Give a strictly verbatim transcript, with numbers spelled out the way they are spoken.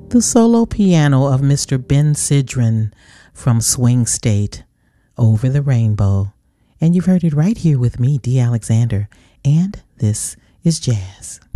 the solo piano of Mister Ben Sidran from Swing State, Over the Rainbow. And you've heard it right here with me, Dee Alexander, and this is Jazz.